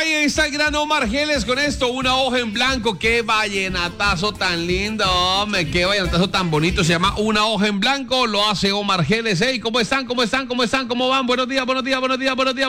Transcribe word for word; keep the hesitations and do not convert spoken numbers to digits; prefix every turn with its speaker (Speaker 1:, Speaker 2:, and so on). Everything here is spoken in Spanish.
Speaker 1: Ahí está el gran Omar Geles con esto, una hoja en blanco. Qué vallenatazo tan lindo, hombre, qué vallenatazo tan bonito. Se llama Una hoja en blanco, lo hace Omar Geles. Hey, ¿cómo están? ¿Cómo están? ¿Cómo están? ¿Cómo van? Buenos días, buenos días, buenos días, buenos días.